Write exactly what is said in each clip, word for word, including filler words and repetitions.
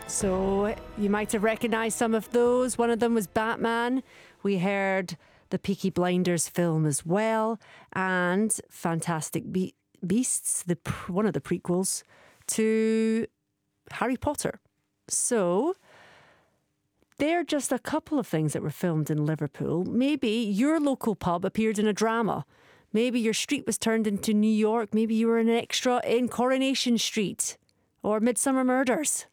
So you might have recognised some of those. One of them was Batman. We heard the Peaky Blinders film as well, and Fantastic Be- Beasts, the pr- one of the prequels to Harry Potter. So they're just a couple of things that were filmed in Liverpool. Maybe your local pub appeared in a drama. Maybe your street was turned into New York. Maybe you were an extra in Coronation Street or Midsummer Murders.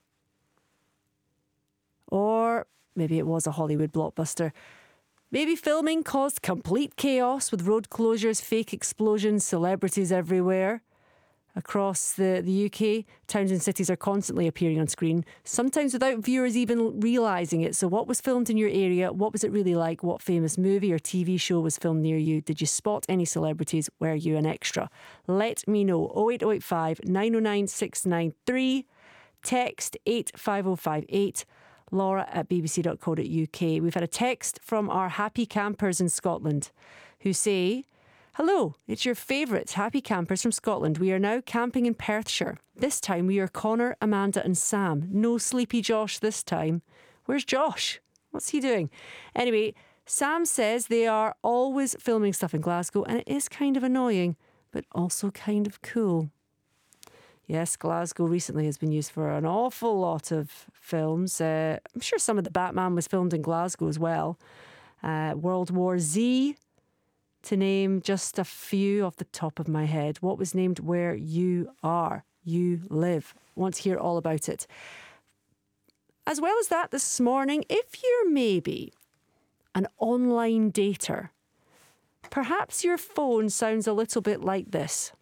Or maybe it was a Hollywood blockbuster. Maybe filming caused complete chaos with road closures, fake explosions, celebrities everywhere. Across the, the U K, towns and cities are constantly appearing on screen, sometimes without viewers even realising it. So what was filmed in your area? What was it really like? What famous movie or T V show was filmed near you? Did you spot any celebrities? Were you an extra? Let me know. oh eight oh eight five, nine oh nine, six nine three. Text eight five oh five eight. Laura at b b c dot co dot u k. We've had a text from our happy campers in Scotland who say, hello, it's your favourite happy campers from Scotland. We are now camping in Perthshire. This time we are Connor, Amanda and Sam. No sleepy Josh this time. Where's Josh? What's he doing? Anyway, Sam says they are always filming stuff in Glasgow and it is kind of annoying, but also kind of cool. Yes, Glasgow recently has been used for an awful lot of films. Uh, I'm sure some of the Batman was filmed in Glasgow as well. Uh, World War Z, to name just a few off the top of my head. What was named Where You Are, You Live. Want to hear all about it. As well as that, this morning, if you're maybe an online dater, perhaps your phone sounds a little bit like this.